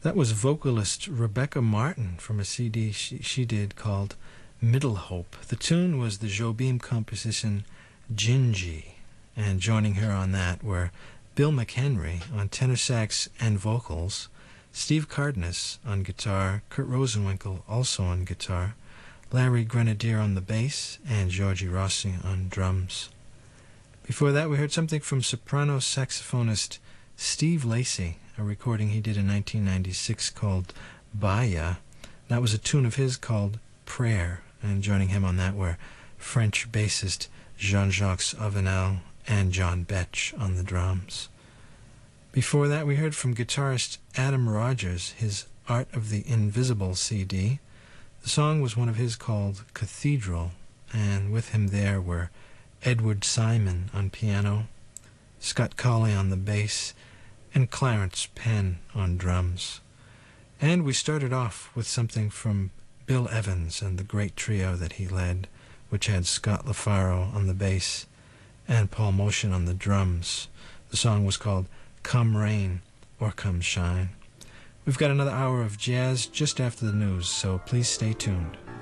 That was vocalist Rebecca Martin from a CD she did called Middle Hope. The tune was the Jobim composition Gingy, and joining her on that were Bill McHenry on tenor sax and vocals, Steve Cardenas on guitar, Kurt Rosenwinkel also on guitar, Larry Grenadier on the bass, and Georgie Rossi on drums. Before that, we heard something from soprano saxophonist Steve Lacy, a recording he did in 1996 called Baya. That was a tune of his called Prayer, and joining him on that were French bassist Jean-Jacques Avenel and John Betch on the drums. Before that, we heard from guitarist Adam Rogers, his Art of the Invisible CD. The song was one of his called Cathedral, and with him there were Edward Simon on piano, Scott Colley on the bass, and Clarence Penn on drums. And we started off with something from Bill Evans and the great trio that he led, which had Scott LaFaro on the bass and Paul Motion on the drums. The song was called Come Rain or Come Shine. We've got another hour of jazz just after the news, so please stay tuned.